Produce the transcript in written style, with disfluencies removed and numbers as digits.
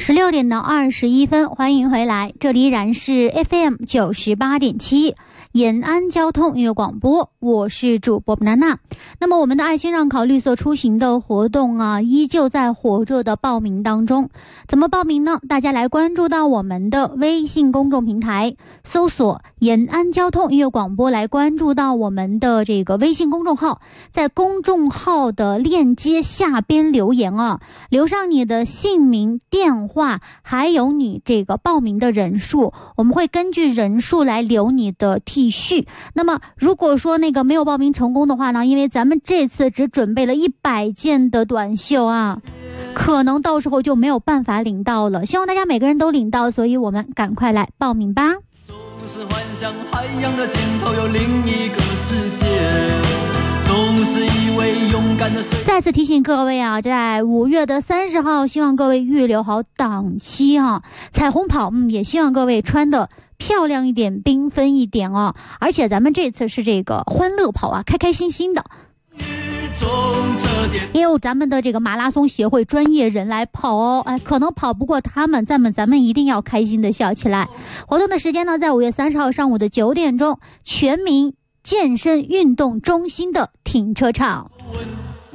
16:21，欢迎回来，这里依然是 FM 98.7延安交通音乐广播，我是主播娜娜。那么我们的爱心让考绿色出行的活动啊，依旧在火热的报名当中。怎么报名呢？大家来关注到我们的微信公众平台，搜索延安交通音乐广播，来关注到我们的这个微信公众号，在公众号的链接下边留言啊，留上你的姓名、电话，还有你这个报名的人数，我们会根据人数来留你的 T 恤。那么如果说那个没有报名成功的话呢，因为咱们这次只准备了100件的短袖啊，可能到时候就没有办法领到了，希望大家每个人都领到，所以我们赶快来报名吧。 总是幻想海洋的尽头有另一个世界，总是以为勇敢的再次提醒各位啊，在5月的30号，希望各位预留好档期啊。彩虹跑，也希望各位穿的漂亮一点，缤纷一点啊。而且咱们这次是这个欢乐跑啊，开开心心的。也有咱们的这个马拉松协会专业人来跑哦，可能跑不过他们，咱们一定要开心的笑起来。活动的时间呢，在5月30号上午的9点钟，全民健身运动中心的停车场。